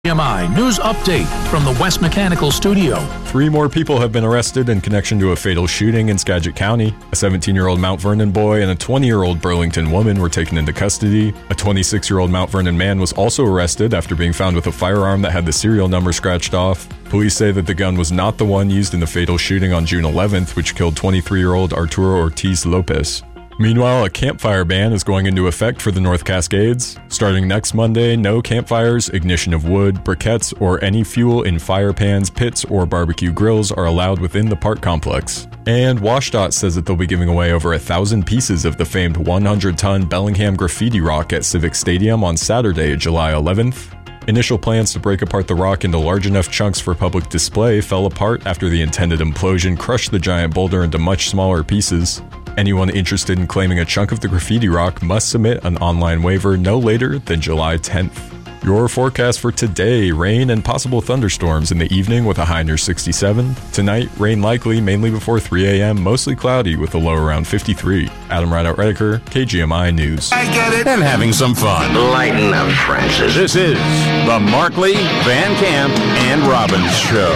KGMI News Update from the West Mechanical Studio. 3 more people have been arrested in connection to a fatal shooting in Skagit County. A 17-year-old Mount Vernon boy and a 20-year-old Burlington woman were taken into custody. A 26-year-old Mount Vernon man was also arrested after being found with a firearm that had the serial number scratched off. Police say that the gun was not the one used in the fatal shooting on June 11th, which killed 23-year-old Arturo Ortiz Lopez. Meanwhile, a campfire ban is going into effect for the North Cascades. Starting next Monday, no campfires, ignition of wood, briquettes, or any fuel in fire pans, pits, or barbecue grills are allowed within the park complex. And WashDOT says that they'll be giving away over 1,000 pieces of the famed 100-ton Bellingham graffiti rock at Civic Stadium on Saturday, July 11th. Initial plans to break apart the rock into large enough chunks for public display fell apart after the intended implosion crushed the giant boulder into much smaller pieces. Anyone interested in claiming a chunk of the graffiti rock must submit an online waiver no later than July 10th. Your forecast for today: rain and possible thunderstorms in the evening with a high near 67. Tonight, rain likely mainly before 3 a.m., mostly cloudy with a low around 53. Adam Rideout-Redeker, KGMI News. I get it. And having some fun. Lighten up, Francis. This is the Markley, Van Camp, and Robbins Show.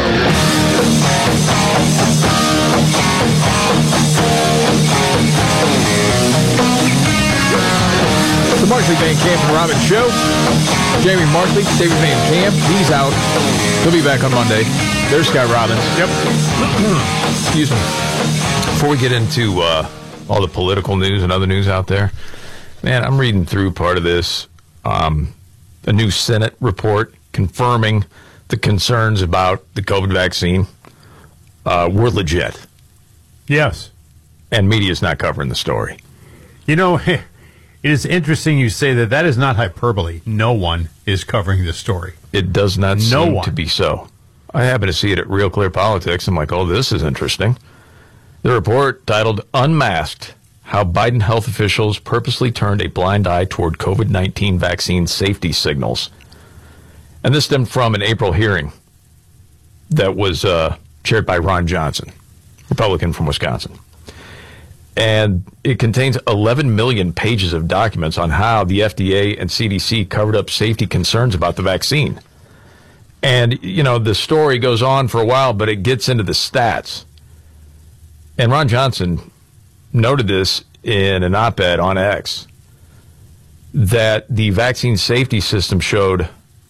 The Markley, Van Camp, and Robbins Show. Jamie Markley, David Van Camp, he's out. He'll be back on Monday. There's Scott Robbins. Yep. Excuse me. Before we get into all the political news and other news out there, man, I'm reading through part of this. A new Senate report confirming the concerns about the COVID vaccine were legit. Yes. And media's not covering the story. You know, it is interesting you say that. That is not hyperbole. No one is covering this story. It does not seem to be so. I happen to see it at Real Clear Politics. I'm like, oh, this is interesting. The report, titled Unmasked, How Biden Health Officials Purposely Turned a Blind Eye Toward COVID-19 Vaccine Safety Signals. And this stemmed from an April hearing that was chaired by Ron Johnson, Republican from Wisconsin. And it contains 11 million pages of documents on how the FDA and CDC covered up safety concerns about the vaccine. And, you know, the story goes on for a while, but it gets into the stats. And Ron Johnson noted this in an op-ed on X, that the vaccine safety system showed,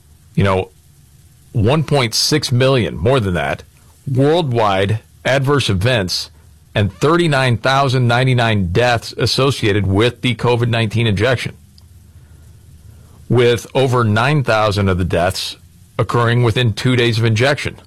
1.6 million, more than that, worldwide adverse events and 39,099 deaths associated with the COVID-19 injection, with over 9,000 of the deaths occurring within 2 days of injection.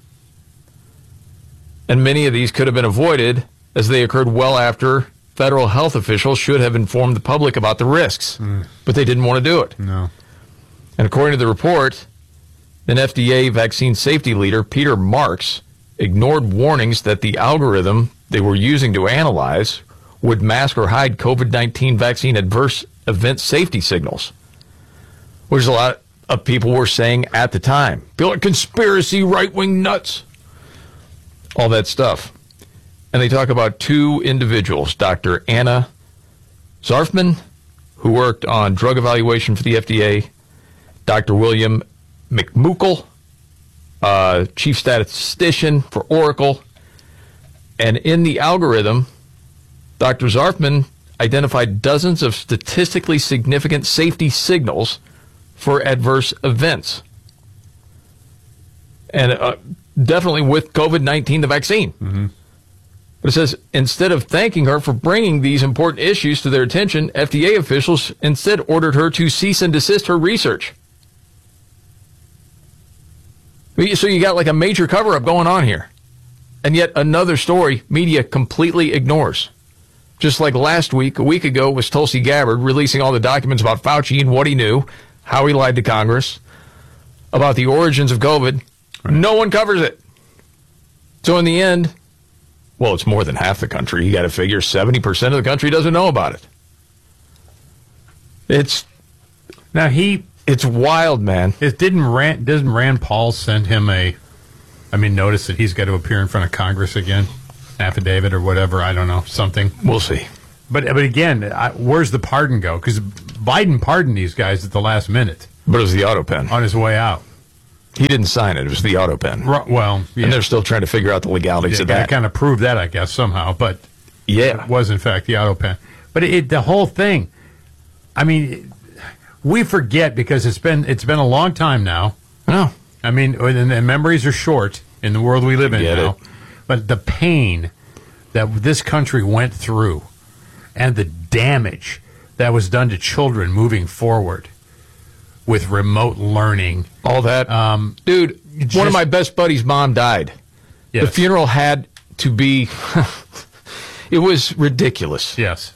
And many of these could have been avoided, as they occurred well after federal health officials should have informed the public about the risks, but they didn't want to do it. No. And according to the report, an FDA vaccine safety leader, Peter Marks, ignored warnings that the algorithm they were using to analyze would mask or hide COVID-19 vaccine adverse event safety signals, which a lot of people were saying at the time. People are conspiracy, right-wing nuts, all that stuff. And they talk about 2 individuals, Dr. Anna Zarfman, who worked on drug evaluation for the FDA, Dr. William McMukel, chief statistician for Oracle. And in the algorithm, Dr. Zarfman identified dozens of statistically significant safety signals for adverse events. And definitely with COVID-19, the vaccine. Mm-hmm. But it says, instead of thanking her for bringing these important issues to their attention, FDA officials instead ordered her to cease and desist her research. So you got like a major cover-up going on here. And yet another story media completely ignores. Just like last week, a week ago, was Tulsi Gabbard releasing all the documents about Fauci and what he knew, how he lied to Congress, about the origins of COVID. Right. No one covers it. So in the end, well, it's more than half the country. You got to figure 70% of the country doesn't know about it. It's wild, man. Doesn't Rand Paul send him notice that he's got to appear in front of Congress again? Affidavit or whatever, I don't know, something. We'll see. But again, where's the pardon go? Because Biden pardoned these guys at the last minute. But it was the auto pen. On his way out. He didn't sign it. It was the auto pen. Well, yeah. And they're still trying to figure out the legalities of that. Kind of proved that, I guess, somehow. But yeah, it was, in fact, the auto pen. But the whole thing, I mean, we forget because it's been a long time now. No. I mean, and memories are short in the world we live in now. But the pain that this country went through and the damage that was done to children moving forward with remote learning. All that. Dude, one of my best buddies' mom died. Yes. The funeral had to be... it was ridiculous. Yes.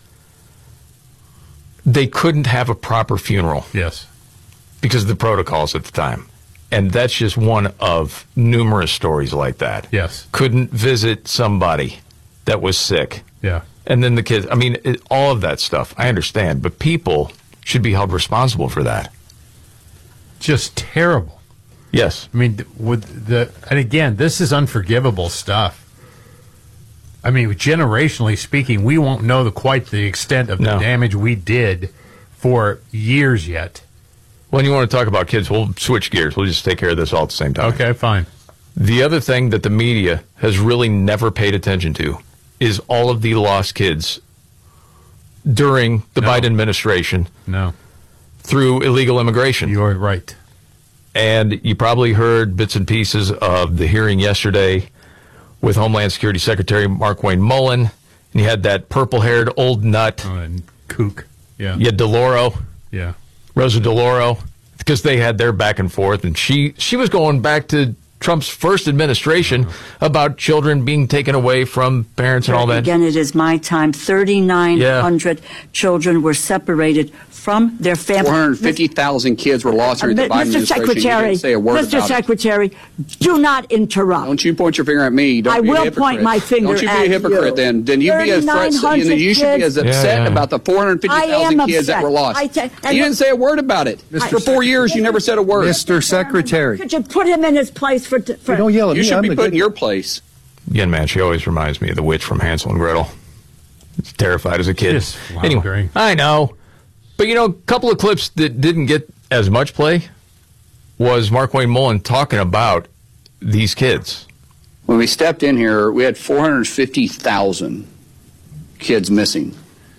They couldn't have a proper funeral. Yes. Because of the protocols at the time. And that's just one of numerous stories like that. Yes. Couldn't visit somebody that was sick. Yeah. And then the kids, I mean, all of that stuff, I understand. But people should be held responsible for that. Just terrible. Yes. I mean, and again, this is unforgivable stuff. I mean, generationally speaking, we won't know quite the extent of the damage we did for years yet. When you want to talk about kids, we'll switch gears. We'll just take care of this all at the same time. Okay, fine. The other thing that the media has really never paid attention to is all of the lost kids during the Biden administration. No. Through illegal immigration. You're right. And you probably heard bits and pieces of the hearing yesterday with Homeland Security Secretary Markwayne Mullin. And you had that purple-haired old nut. And kook. Yeah. You had DeLauro. Yeah. Rosa DeLauro. Because they had their back and forth. And she was going back to Trump's first administration about children being taken away from parents and all that. Again, it is my time. 3,900 children were separated from their families. 450,000 kids were lost during the Biden administration. You didn't say a word about it. Mr. Secretary, do not interrupt. Don't you point your finger at me. Don't I be a will hypocrite. point my finger at you. Don't you be a hypocrite then. Then you be as you should be as upset about the 450,000 kids that were lost. You didn't say a word about it. For 4 years, you never said a word. Mr. Secretary. Could you put him in his place for don't yell at me. You should be put in your place. Again, man, she always reminds me of the witch from Hansel and Gretel. Terrified as a kid. Anyway, I know. But, you know, a couple of clips that didn't get as much play was Markwayne Mullin talking about these kids. When we stepped in here, we had 450,000 kids missing.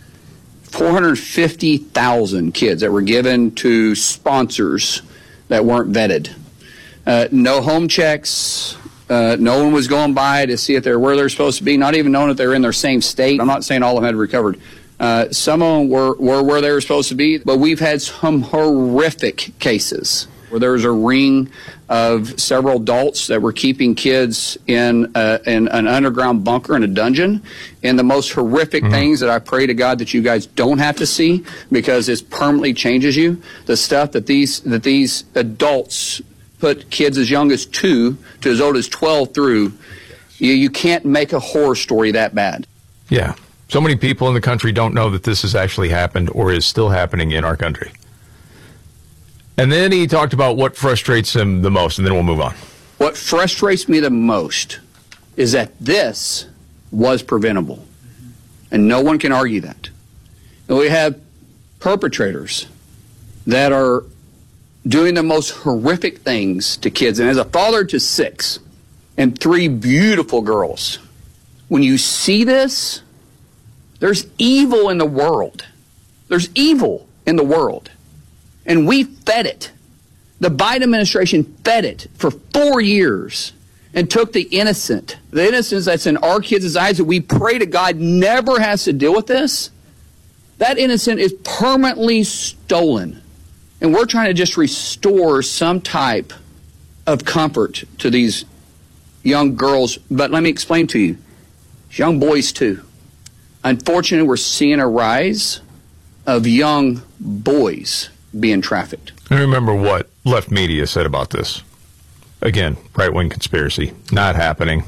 450,000 kids that were given to sponsors that weren't vetted. No home checks. No one was going by to see if they're where they're supposed to be, not even knowing if they're in their same state. I'm not saying all of them had recovered. Some of them were where they were supposed to be, but we've had some horrific cases where there was a ring of several adults that were keeping kids in an underground bunker in a dungeon. And the most horrific things that I pray to God that you guys don't have to see, because it permanently changes you, the stuff that these adults put kids as young as 2 to as old as 12 through. You can't make a horror story that bad. Yeah. So many people in the country don't know that this has actually happened or is still happening in our country. And then he talked about what frustrates him the most, and then we'll move on. What frustrates me the most is that this was preventable. And no one can argue that. And we have perpetrators that are doing the most horrific things to kids. And as a father to 6 and 3 beautiful girls, when you see this, there's evil in the world. There's evil in the world. And we fed it. The Biden administration fed it for 4 years and took the innocence that's in our kids' eyes that we pray to God never has to deal with this. That innocence is permanently stolen. And we're trying to just restore some type of comfort to these young girls. But let me explain to you, young boys too. Unfortunately, we're seeing a rise of young boys being trafficked. I remember what left media said about this. Again, right-wing conspiracy. Not happening.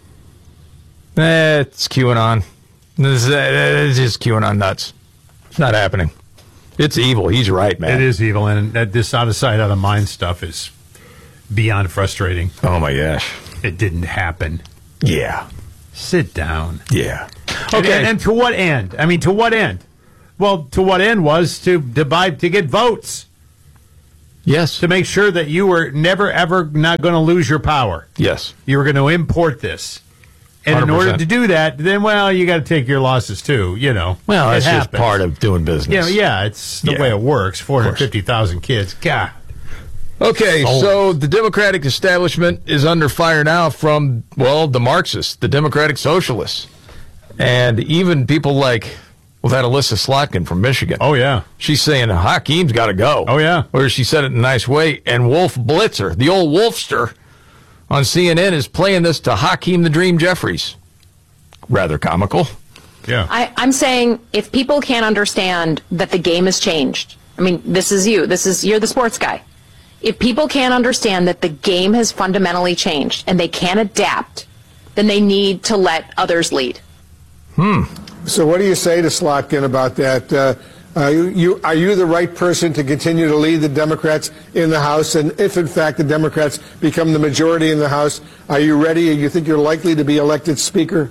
It's QAnon. It's just QAnon nuts. It's not happening. It's evil. He's right, man. It is evil, and this out of sight, out of mind stuff is beyond frustrating. Oh, my gosh. It didn't happen. Yeah. Sit down. Yeah. Okay. And to what end? I mean, to what end? Well, to what end was to get votes. Yes. To make sure that you were never, ever not going to lose your power. Yes. You were going to import this. And 100%. In order to do that, then, you got to take your losses, too, Well, that's just part of doing business. It's the way it works. 450,000 kids. God. Okay, so the Democratic establishment is under fire now from, the Marxists, the Democratic Socialists. And even people like, that Alyssa Slotkin from Michigan. Oh, yeah. She's saying Hakeem's got to go. Oh, yeah. Or she said it in a nice way. And Wolf Blitzer, the old Wolfster, on CNN is playing this to Hakeem the Dream Jeffries. Rather comical. Yeah. I'm saying if people can't understand that the game has changed, this is you. You're the sports guy. If people can't understand that the game has fundamentally changed and they can't adapt, then they need to let others lead. So what do you say to Slotkin about that? Are you the right person to continue to lead the Democrats in the House? And if, in fact, the Democrats become the majority in the House, are you ready? You think you're likely to be elected Speaker?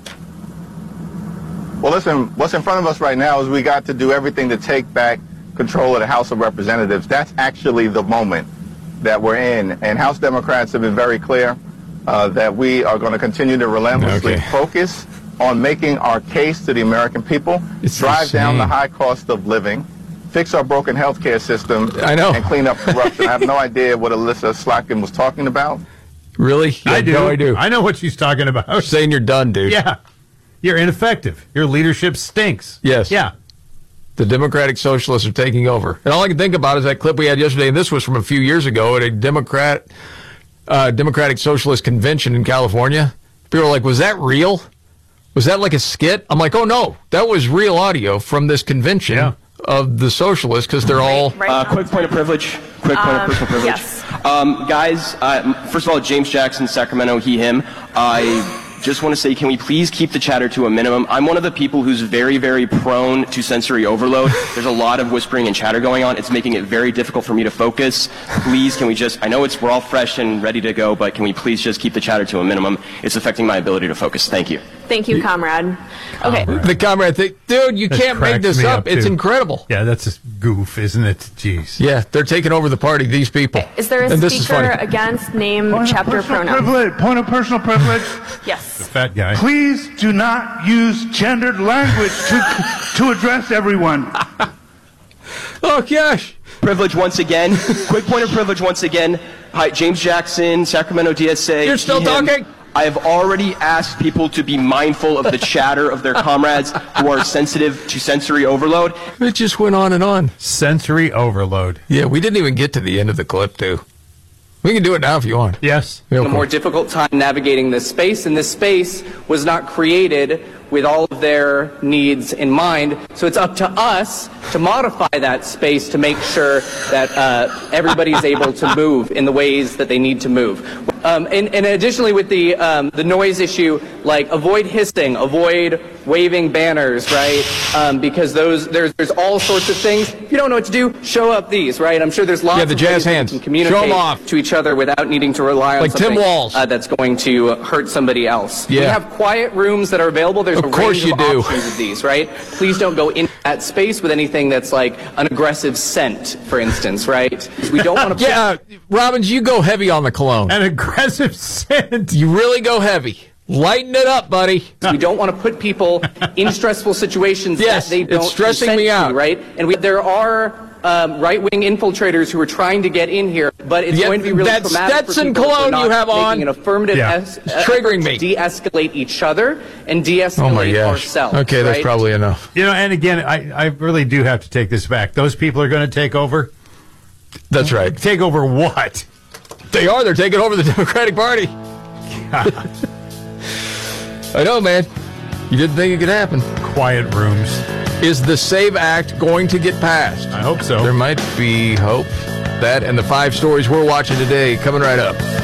Well, listen, what's in front of us right now is we got to do everything to take back control of the House of Representatives. That's actually the moment that we're in. And House Democrats have been very clear that we are going to continue to relentlessly focus on making our case to the American people, drive down the high cost of living, fix our broken health care system, and clean up corruption. I have no idea what Alyssa Slotkin was talking about. Really? I do. No, I do. I know what she's talking about. She's saying you're done, dude. Yeah. You're ineffective. Your leadership stinks. Yes. Yeah. The Democratic Socialists are taking over. And all I can think about is that clip we had yesterday, and this was from a few years ago at a Democratic Socialist convention in California. People were like, was that real? Was that like a skit? I'm like, oh, no, that was real audio from this convention of the socialists because they're all... Quick point of privilege. Quick point of personal privilege. Yes. Guys, first of all, James Jackson, Sacramento, he, him. I just want to say, can we please keep the chatter to a minimum? I'm one of the people who's very, very prone to sensory overload. There's a lot of whispering and chatter going on. It's making it very difficult for me to focus. Please, can we just, I know we're all fresh and ready to go, but can we please just keep the chatter to a minimum? It's affecting my ability to focus. Thank you. Thank you, comrade. Okay. The comrade thing. Dude, you can't make this up. It's incredible. Yeah, that's a goof, isn't it? Jeez. Yeah, they're taking over the party, these people. Is there a speaker against name, chapter, pronoun? Point of personal privilege. Yes. The fat guy. Please do not use gendered language to address everyone. Oh, gosh. Privilege once again. Quick point of privilege once again. Hi, James Jackson, Sacramento DSA. You're still talking? I have already asked people to be mindful of the chatter of their comrades who are sensitive to sensory overload. It just went on and on. Sensory overload. Yeah, we didn't even get to the end of the clip, too. We can do it now if you want. Yes. A more difficult time navigating this space, and this space was not created with all of their needs in mind. So it's up to us to modify that space to make sure that everybody is able to move in the ways that they need to move. And additionally, with the noise issue, like avoid hissing, avoid waving banners, right? Because there's all sorts of things. If you don't know what to do, show up these, right? I'm sure there's lots the of jazz ways hands. that you can communicate show them off to each other without needing to rely on like something Tim Walz. That's going to hurt somebody else. Yeah. We have quiet rooms that are available. There's of a course range you of do. options of these, right? Please don't go in that space with anything that's like an aggressive scent, for instance, right? We don't want to. Yeah, Robbins, you go heavy on the cologne. An aggressive scent. You really go heavy. Lighten it up, buddy. We don't want to put people in stressful situations yes, that they don't it's stressing me consent out, to, right? And there are right-wing infiltrators who are trying to get in here, but it's going to be really traumatic for people cologne you have on. Making an affirmative triggering me. De-escalate each other and de-escalate ourselves. Okay, that's right? probably enough. You know, and again, I really do have to take this back. Those people are going to take over. That's right. Take over what? They are. They're taking over the Democratic Party. I know, man. You didn't think it could happen. Quiet rooms. Is the SAVE Act going to get passed? I hope so. There might be hope. That and the 5 stories we're watching today coming right up.